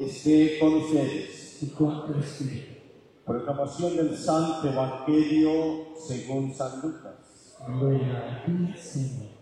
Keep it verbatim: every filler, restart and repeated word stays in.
esté con ustedes. y con tu espíritu. Proclamación del Santo Evangelio según San Lucas. Gloria a ti, Señor.